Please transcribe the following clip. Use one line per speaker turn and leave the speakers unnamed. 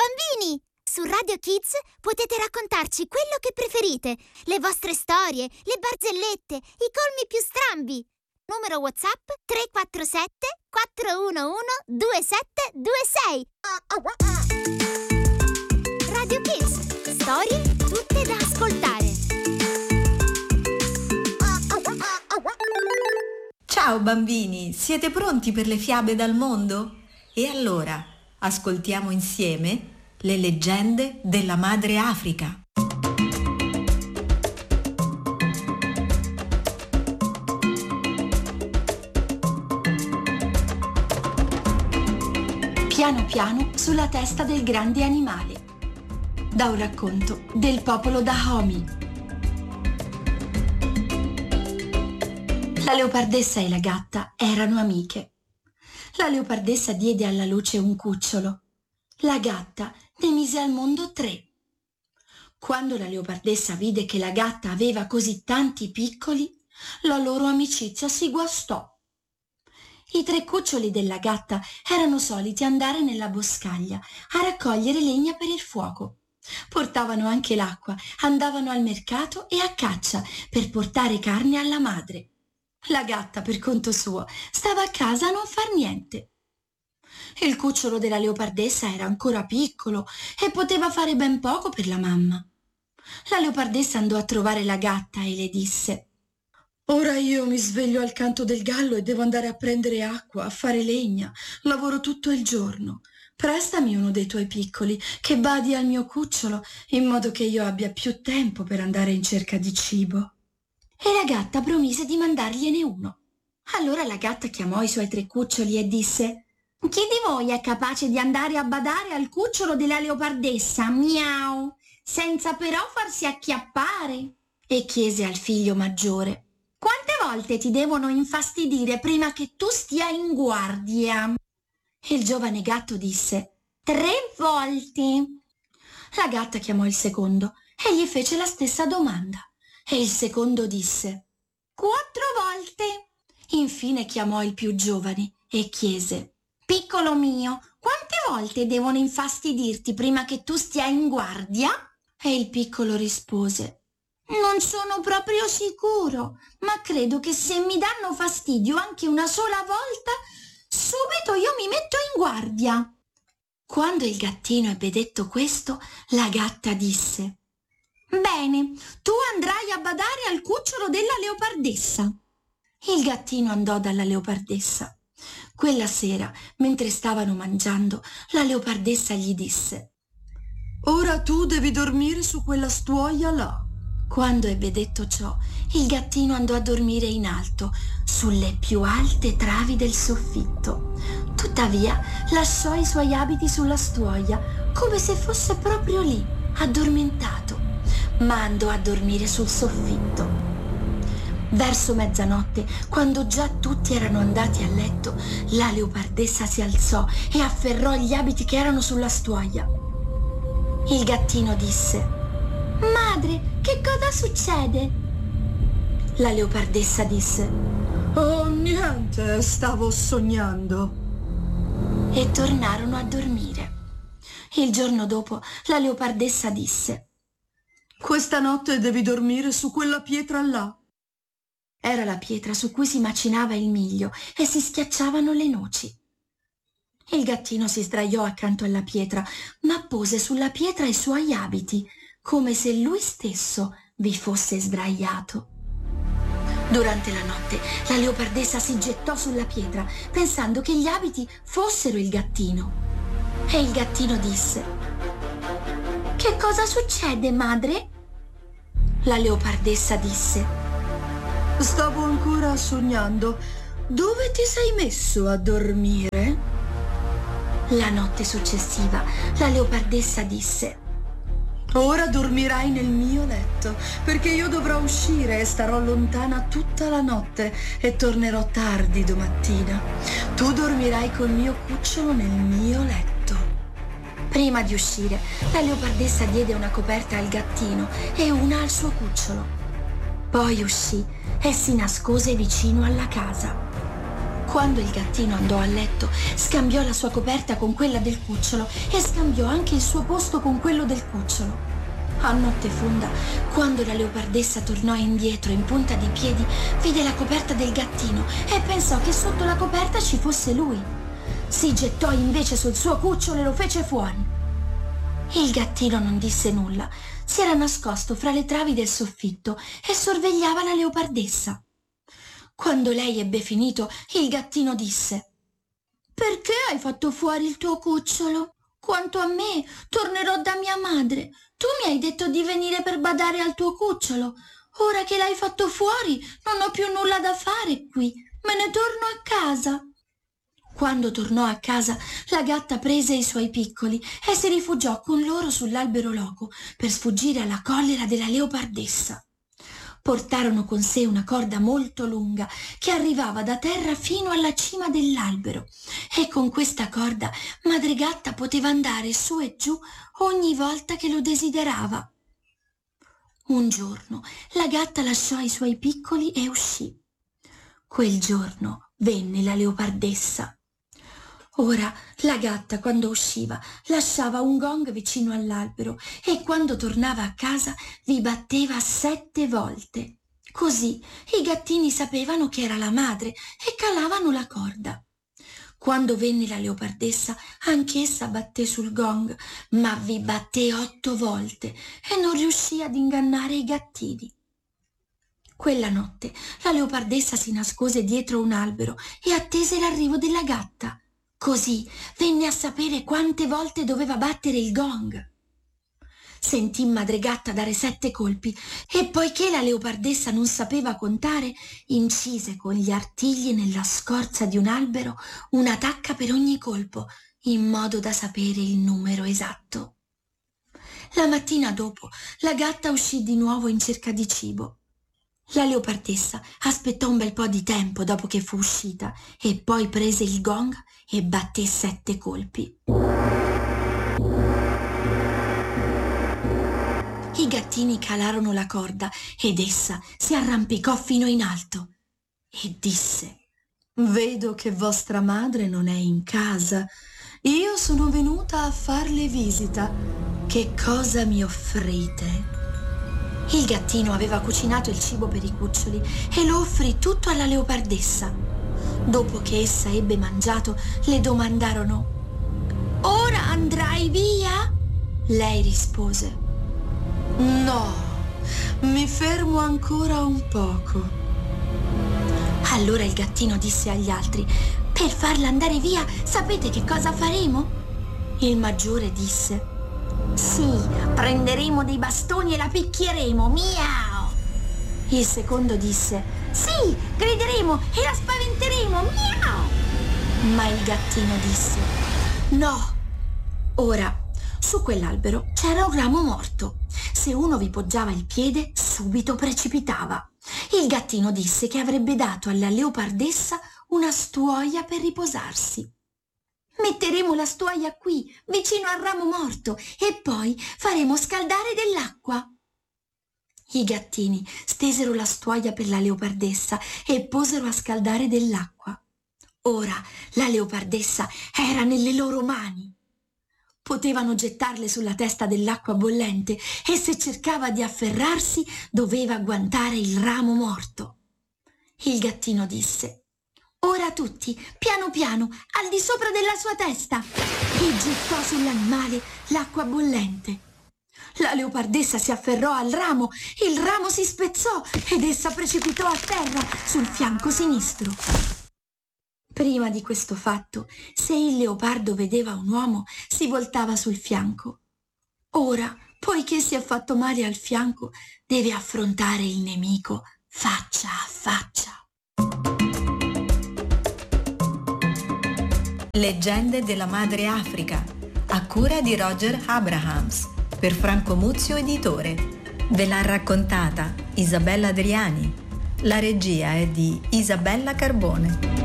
bambini! Su Radio Kids potete raccontarci quello che preferite, le vostre storie, le barzellette, i colmi più strambi. Numero WhatsApp 347 411 2726. Radio Kids, storie tutte da ascoltare.
Ciao bambini, siete pronti per le fiabe dal mondo? E allora, ascoltiamo insieme le leggende della madre Africa.
Piano piano sulla testa del grande animale. Da un racconto del popolo Dahomey. La leopardessa e la gatta erano amiche. La leopardessa diede alla luce un cucciolo. La gatta ne mise al mondo 3. Quando la leopardessa vide che la gatta aveva così tanti piccoli, la loro amicizia si guastò. I 3 cuccioli della gatta erano soliti andare nella boscaglia a raccogliere legna per il fuoco. Portavano anche l'acqua, andavano al mercato e a caccia per portare carne alla madre. La gatta, per conto suo, stava a casa a non far niente. Il cucciolo della leopardessa era ancora piccolo e poteva fare ben poco per la mamma. La leopardessa andò a trovare la gatta e le disse: «Ora io mi sveglio al canto del gallo e devo andare a prendere acqua, a fare legna. Lavoro tutto il giorno. Prestami uno dei tuoi piccoli, che badi al mio cucciolo, in modo che io abbia più tempo per andare in cerca di cibo». E la gatta promise di mandargliene uno. Allora la gatta chiamò i suoi 3 cuccioli e disse: «Chi di voi è capace di andare a badare al cucciolo della leopardessa? Miau! Senza però farsi acchiappare». E chiese al figlio maggiore: «Quante volte ti devono infastidire prima che tu stia in guardia?» Il giovane gatto disse: 3 volte. La gatta chiamò il secondo e gli fece la stessa domanda. E il secondo disse: 4 volte. Infine chiamò il più giovane e chiese: «Piccolo mio, quante volte devono infastidirti prima che tu stia in guardia?» E il piccolo rispose: «Non sono proprio sicuro, ma credo che se mi danno fastidio anche una sola volta, subito io mi metto in guardia». Quando il gattino ebbe detto questo, la gatta disse: «Bene, tu andrai a badare al cucciolo della leopardessa». Il gattino andò dalla leopardessa. Quella sera, mentre stavano mangiando, la leopardessa gli disse: «Ora tu devi dormire su quella stuoia là». Quando ebbe detto ciò, il gattino andò a dormire in alto, sulle più alte travi del soffitto. Tuttavia, lasciò i suoi abiti sulla stuoia, come se fosse proprio lì, addormentato, ma andò a dormire sul soffitto. Verso mezzanotte, quando già tutti erano andati a letto, la leopardessa si alzò e afferrò gli abiti che erano sulla stuoia. Il gattino disse: «Madre, che cosa succede?» La leopardessa disse: «Oh, niente, stavo sognando». E tornarono a dormire. Il giorno dopo, la leopardessa disse: «Questa notte devi dormire su quella pietra là». Era la pietra su cui si macinava il miglio e si schiacciavano le noci. Il gattino si sdraiò accanto alla pietra, ma pose sulla pietra i suoi abiti, come se lui stesso vi fosse sdraiato. Durante la notte, la leopardessa si gettò sulla pietra, pensando che gli abiti fossero il gattino. E il gattino disse: «Che cosa succede, madre?» La leopardessa disse: «Stavo ancora sognando. Dove ti sei messo a dormire?» La notte successiva, la leopardessa disse: «Ora dormirai nel mio letto, perché io dovrò uscire e starò lontana tutta la notte e tornerò tardi domattina. Tu dormirai col mio cucciolo nel mio letto». Prima di uscire, la leopardessa diede una coperta al gattino e una al suo cucciolo. Poi uscì e si nascose vicino alla casa. Quando il gattino andò a letto, scambiò la sua coperta con quella del cucciolo e scambiò anche il suo posto con quello del cucciolo. A notte fonda, quando la leopardessa tornò indietro in punta di piedi, vide la coperta del gattino e pensò che sotto la coperta ci fosse lui. Si gettò invece sul suo cucciolo e lo fece fuori. Il gattino non disse nulla, si era nascosto fra le travi del soffitto e sorvegliava la leopardessa. Quando lei ebbe finito, il gattino disse: «Perché hai fatto fuori il tuo cucciolo? Quanto a me, tornerò da mia madre. Tu mi hai detto di venire per badare al tuo cucciolo. Ora che l'hai fatto fuori, non ho più nulla da fare qui. Me ne torno a casa». Quando tornò a casa, la gatta prese i suoi piccoli e si rifugiò con loro sull'albero loco per sfuggire alla collera della leopardessa. Portarono con sé una corda molto lunga che arrivava da terra fino alla cima dell'albero e con questa corda Madre Gatta poteva andare su e giù ogni volta che lo desiderava. Un giorno la gatta lasciò i suoi piccoli e uscì. Quel giorno venne la leopardessa. Ora la gatta, quando usciva, lasciava un gong vicino all'albero e quando tornava a casa vi batteva 7 volte. Così i gattini sapevano che era la madre e calavano la corda. Quando venne la leopardessa, anch'essa batté sul gong, ma vi batté 8 volte e non riuscì ad ingannare i gattini. Quella notte la leopardessa si nascose dietro un albero e attese l'arrivo della gatta. Così venne a sapere quante volte doveva battere il gong. Sentì Madre Gatta dare 7 colpi e poiché la leopardessa non sapeva contare, incise con gli artigli nella scorza di un albero una tacca per ogni colpo, in modo da sapere il numero esatto. La mattina dopo la gatta uscì di nuovo in cerca di cibo. La leopardessa aspettò un bel po' di tempo dopo che fu uscita e poi prese il gong e batté 7 colpi. I gattini calarono la corda ed essa si arrampicò fino in alto e disse: «Vedo che vostra madre non è in casa. Io sono venuta a farle visita. Che cosa mi offrite?» Il gattino aveva cucinato il cibo per i cuccioli e lo offrì tutto alla leopardessa. Dopo che essa ebbe mangiato, le domandarono: «Ora andrai via?» Lei rispose: «No, mi fermo ancora un poco». Allora il gattino disse agli altri: «Per farla andare via, sapete che cosa faremo?» Il maggiore disse: «Sì, prenderemo dei bastoni e la picchieremo, miau!» Il secondo disse: «Sì, grideremo e la spaventeremo, miau!» Ma il gattino disse: «No!» Ora, su quell'albero c'era un ramo morto. Se uno vi poggiava il piede, subito precipitava. Il gattino disse che avrebbe dato alla leopardessa una stuoia per riposarsi. «Metteremo la stuoia qui, vicino al ramo morto, e poi faremo scaldare dell'acqua». I gattini stesero la stuoia per la leopardessa e posero a scaldare dell'acqua. Ora la leopardessa era nelle loro mani. Potevano gettarle sulla testa dell'acqua bollente e se cercava di afferrarsi doveva agguantare il ramo morto. Il gattino disse: «Ora tutti, piano piano, al di sopra della sua testa!» e gettò sull'animale l'acqua bollente. La leopardessa si afferrò al ramo, il ramo si spezzò ed essa precipitò a terra sul fianco sinistro. Prima di questo fatto, se il leopardo vedeva un uomo, si voltava sul fianco. Ora, poiché si è fatto male al fianco, deve affrontare il nemico faccia a faccia.
Leggende della Madre Africa, a cura di Roger Abrahams, per Franco Muzio editore. Ve l'ha raccontata Isabella Adriani. La regia è di Isabella Carbone.